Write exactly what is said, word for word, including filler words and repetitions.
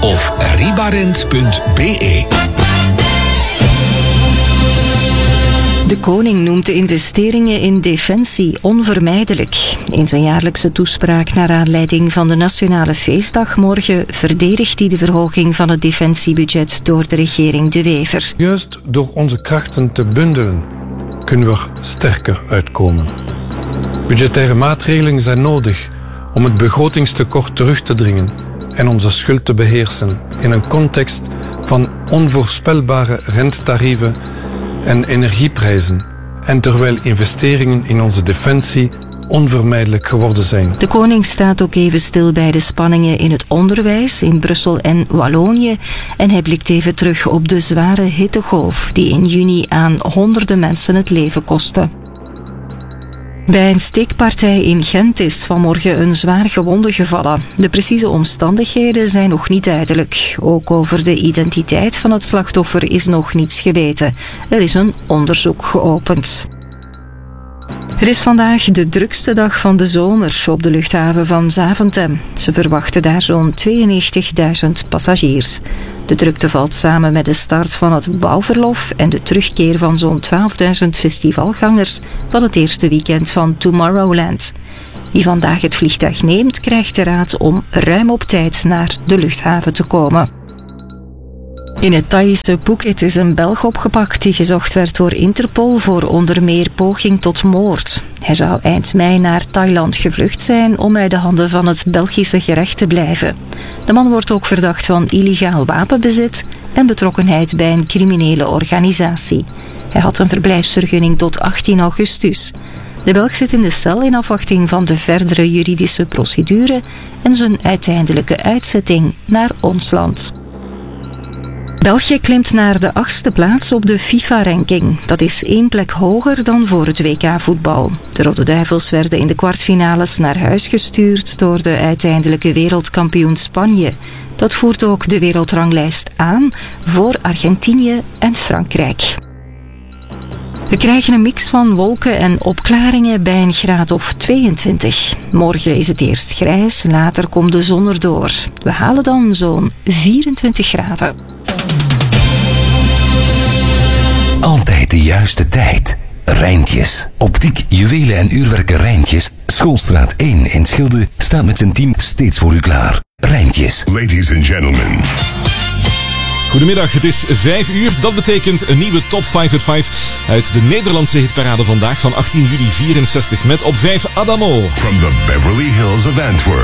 of ribarent punt b e. De koning noemt de investeringen in defensie onvermijdelijk. In zijn jaarlijkse toespraak naar aanleiding van de Nationale Feestdag morgen verdedigt hij de verhoging van het defensiebudget door de regering De Wever. Juist door onze krachten te bundelen kunnen we er sterker uitkomen. Budgettaire maatregelen zijn nodig om het begrotingstekort terug te dringen en onze schuld te beheersen in een context van onvoorspelbare rentetarieven en energieprijzen en terwijl investeringen in onze defensie onvermijdelijk geworden zijn. De koning staat ook even stil bij de spanningen in het onderwijs in Brussel en Wallonië en hij blikt even terug op de zware hittegolf die in juni aan honderden mensen het leven kostte. Bij een steekpartij in Gent is vanmorgen een zwaar gewonde gevallen. De precieze omstandigheden zijn nog niet duidelijk. Ook over de identiteit van het slachtoffer is nog niets geweten. Er is een onderzoek geopend. Het is vandaag de drukste dag van de zomer op de luchthaven van Zaventem. Ze verwachten daar zo'n tweeënnegentigduizend passagiers. De drukte valt samen met de start van het bouwverlof en de terugkeer van zo'n twaalfduizend festivalgangers van het eerste weekend van Tomorrowland. Wie vandaag het vliegtuig neemt, krijgt de raad om ruim op tijd naar de luchthaven te komen. In het Thaise Phuket is een Belg opgepakt die gezocht werd door Interpol voor onder meer poging tot moord. Hij zou eind mei naar Thailand gevlucht zijn om uit de handen van het Belgische gerecht te blijven. De man wordt ook verdacht van illegaal wapenbezit en betrokkenheid bij een criminele organisatie. Hij had een verblijfsvergunning tot achttien augustus. De Belg zit in de cel in afwachting van de verdere juridische procedure en zijn uiteindelijke uitzetting naar ons land. België klimt naar de achtste plaats op de FIFA-ranking. Dat is één plek hoger dan voor het W K-voetbal. De Rode Duivels werden in de kwartfinales naar huis gestuurd door de uiteindelijke wereldkampioen Spanje. Dat voert ook de wereldranglijst aan voor Argentinië en Frankrijk. We krijgen een mix van wolken en opklaringen bij een graad of tweeëntwintig. Morgen is het eerst grijs, later komt de zon erdoor. We halen dan zo'n vierentwintig graden. Altijd de juiste tijd. Rijntjes. Optiek, juwelen en uurwerken Rijntjes. Schoolstraat één in Schilde staat met zijn team steeds voor u klaar. Rijntjes. Ladies and gentlemen. Goedemiddag, het is vijf uur. Dat betekent een nieuwe Top vijf at vijf uit de Nederlandse hitparade vandaag van achttien juli vierenzestig met op vijf Adamo. From the Beverly Hills of Antwerp.